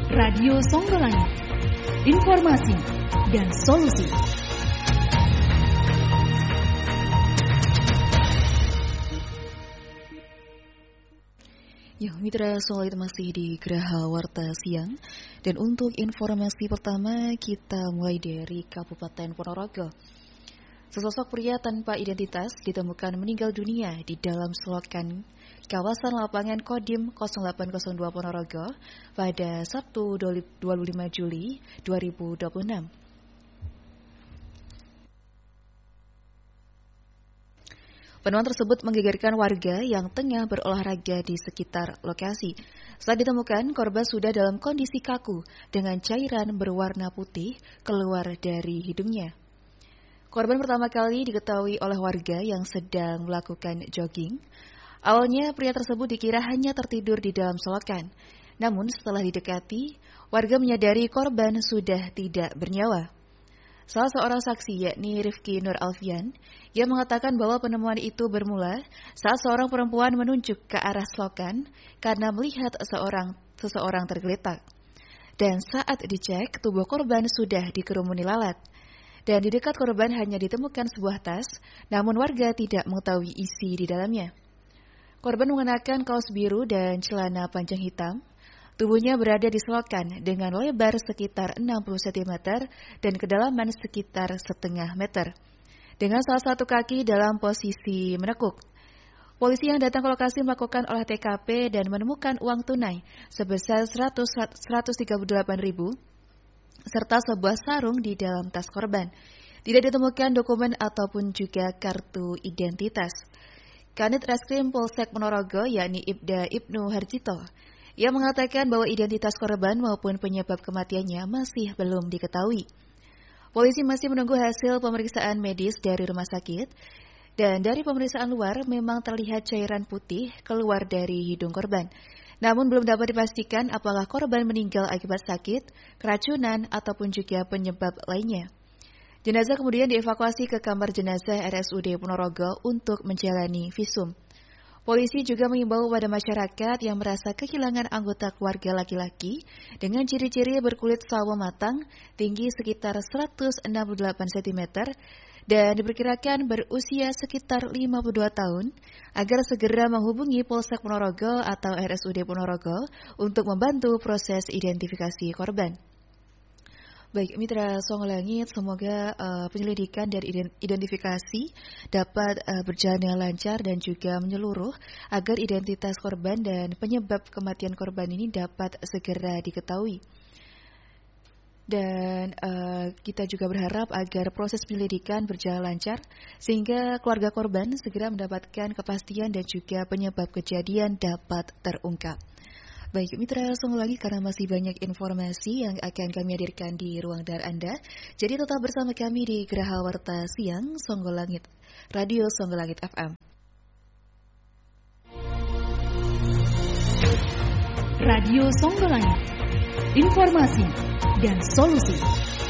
Radio Songgolangit, informasi dan solusi. Ya, mitra Songgolangit masih di Geraha Warta Siang. Dan untuk informasi pertama kita mulai dari Kabupaten Ponorogo. Sesosok pria tanpa identitas ditemukan meninggal dunia di dalam selokan kawasan lapangan Kodim 0802 Ponorogo pada Sabtu 25 Juli 2026. Penemuan tersebut menggegerkan warga yang tengah berolahraga di sekitar lokasi. Saat ditemukan, korban sudah dalam kondisi kaku dengan cairan berwarna putih keluar dari hidungnya. Korban pertama kali diketahui oleh warga yang sedang melakukan jogging. Awalnya pria tersebut dikira hanya tertidur di dalam selokan. Namun setelah didekati, warga menyadari korban sudah tidak bernyawa. Salah seorang saksi yakni Rifki Nur Alfian yang mengatakan bahwa penemuan itu bermula saat seorang perempuan menunjuk ke arah selokan karena melihat seseorang tergeletak. Dan saat dicek, tubuh korban sudah dikerumuni lalat. Dan di dekat korban hanya ditemukan sebuah tas, namun warga tidak mengetahui isi di dalamnya. Korban mengenakan kaos biru dan celana panjang hitam. Tubuhnya berada di selokan dengan lebar sekitar 60 cm dan kedalaman sekitar setengah meter. Dengan salah satu kaki dalam posisi menekuk. Polisi yang datang ke lokasi melakukan olah TKP dan menemukan uang tunai sebesar 138.000 serta sebuah sarung di dalam tas korban. Tidak ditemukan dokumen ataupun juga kartu identitas. Kanit Reskrim Polsek Ponorogo yakni Ibda Ibnu Harjito yang mengatakan bahwa identitas korban maupun penyebab kematiannya masih belum diketahui. Polisi masih menunggu hasil pemeriksaan medis dari rumah sakit dan dari pemeriksaan luar memang terlihat cairan putih keluar dari hidung korban. Namun belum dapat dipastikan apakah korban meninggal akibat sakit, keracunan, ataupun juga penyebab lainnya. Jenazah kemudian dievakuasi ke kamar jenazah RSUD Ponorogo untuk menjalani visum. Polisi juga mengimbau kepada masyarakat yang merasa kehilangan anggota keluarga laki-laki dengan ciri-ciri berkulit sawo matang, tinggi sekitar 168 cm, dan diperkirakan berusia sekitar 52 tahun, agar segera menghubungi Polsek Ponorogo atau RSUD Ponorogo untuk membantu proses identifikasi korban. Baik, mitra Songgolangit, semoga penyelidikan dan identifikasi dapat berjalan dengan lancar dan juga menyeluruh agar identitas korban dan penyebab kematian korban ini dapat segera diketahui. Dan kita juga berharap agar proses penyelidikan berjalan lancar sehingga keluarga korban segera mendapatkan kepastian dan juga penyebab kejadian dapat terungkap. Baik, mitra Songgolangit, karena masih banyak informasi yang akan kami hadirkan di ruang dengar Anda, jadi tetap bersama kami di Geraha Warta Siang Songgolangit, Radio Songgolangit FM. Radio Songgolangit, informasi dan solusi.